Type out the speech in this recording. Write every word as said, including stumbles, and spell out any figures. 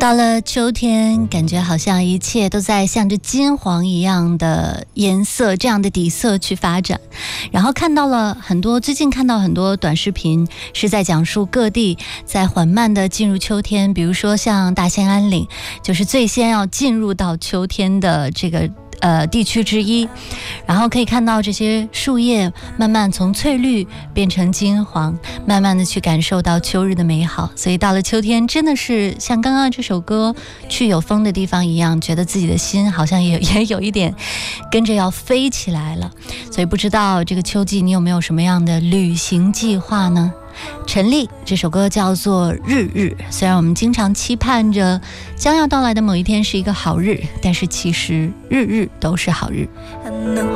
到了秋天，感觉好像一切都在向着金黄一样的颜色，这样的底色去发展。然后看到了很多，最近看到很多短视频是在讲述各地在缓慢的进入秋天，比如说像大兴安岭，就是最先要进入到秋天的这个呃地区之一，然后可以看到这些树叶慢慢从翠绿变成金黄，慢慢的去感受到秋日的美好。所以到了秋天，真的是像刚刚这首歌去有风的地方一样，觉得自己的心好像也也有一点跟着要飞起来了。所以不知道这个秋季你有没有什么样的旅行计划呢？陈粒这首歌叫做日日，虽然我们经常期盼着将要到来的某一天是一个好日，但是其实日日都是好日。